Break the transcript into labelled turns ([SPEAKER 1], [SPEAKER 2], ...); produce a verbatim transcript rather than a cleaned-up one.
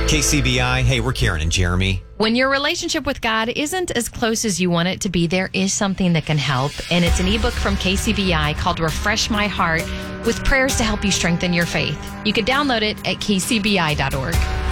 [SPEAKER 1] K C B I, hey, we're Karen and Jeremy.
[SPEAKER 2] When your relationship with God isn't as close as you want it to be, there is something that can help. And it's an ebook from K C B I called Refresh My Heart with prayers to help you strengthen your faith. You can download it at k c b i dot org.